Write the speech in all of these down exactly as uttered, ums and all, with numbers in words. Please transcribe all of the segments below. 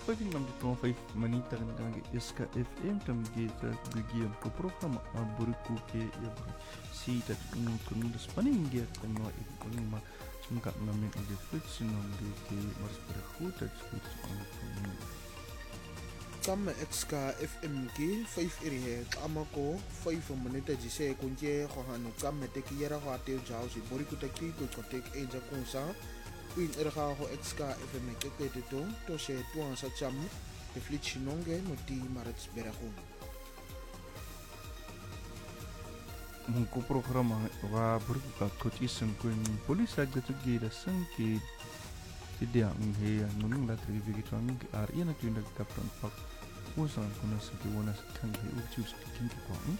Pagin nam dito five manita kan kan S K F M tam kita bagian ko program buriku ke ya si tat unu kunun das paning dia kan no itu ma sungka namin ide fix nom de ke mars berhutat fix on Kam X K F M ki five iri kama ko five manita jise kunje ko hanu kam te ki yara ko ate jao si buriku te ki ko tek e ja kunsa Queen erga ho X K F M ke ke te to to se tuan sa cham e flitch nonge no ti marats berahun. Mungko programa wa buriku ka koti sen kun polis agda tu gira sen ki tidak nghe nunung la tri vi kitang ar ina tu ndak kaptan pak usan kuna se ki wona kan he u chus kin ki kwang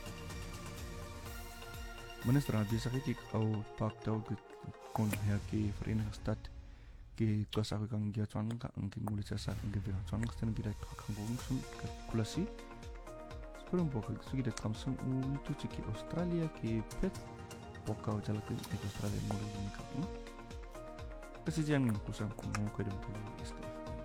Ministra bisa ki kau pak tau ki kon he ki Verenigde Stad ki kosa ko kang gia chang ka ang ki nguli sa sa ang ki chang sten bi dak kang bong sum ka kulasi Sekarang pokok sudah kamsung untuk ciki Australia ki pet pokaw jalan ke Australia mulu ni kamu. Kesejahteraan kusam kumu kedem tu istilah.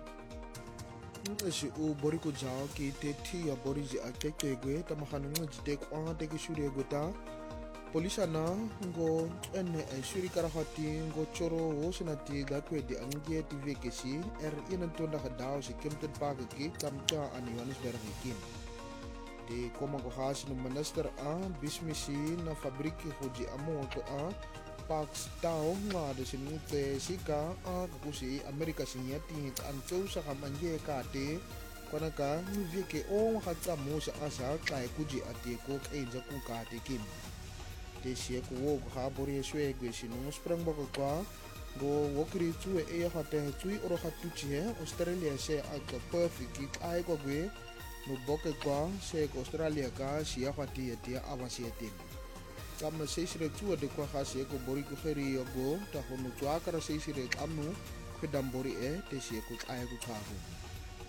Si u bori ko jao ki te ti ya bori ji ake ke gue ta mahanu ngi te ko anga te ki shuri gue ta. Polisa na ngo ene e shuri kara hati ngo choro wo senati da kwe di angie T V ke si er inan tonda kadao si kemten pa ki kamcha ani wanis berang ikin. Di koma ko has no minister a bismisi na fabriki hoji amo to a Pax tao nga de sinute sika a kusi Amerika sinyati an chou sa kamanje ka te kona ka ni ke o hatsa mo sa asa kai kuji ate ko e ja ku ka te kim de sie ko wo ha bori swe gwe sinu sprang ba ko kwa go wokri tu e ha te tu oro hatu chi he Australia se a ka perfect ai ko gwe no boke kwa se ko Australia ka sia hati ate avasi ate Kam seisire tu de kwa khasi ko bori ko kheri go ta hono tu akara seisire amu khedam bori e te sie ko ai ko khago